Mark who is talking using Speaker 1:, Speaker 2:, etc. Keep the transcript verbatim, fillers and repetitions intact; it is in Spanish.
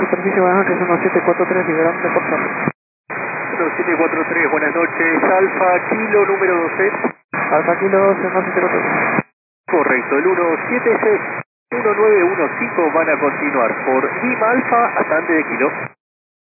Speaker 1: superficie, buenas noches, uno siete cuatro tres, liberando por favor.
Speaker 2: uno siete cuatro tres, buenas noches, Alfa Kilo número doce.
Speaker 1: Alfa Kilo doce, uno siete cuatro tres.
Speaker 2: Correcto, el uno siete seis uno nueve uno cinco van a continuar por Lima Alfa hasta antes de Kilo.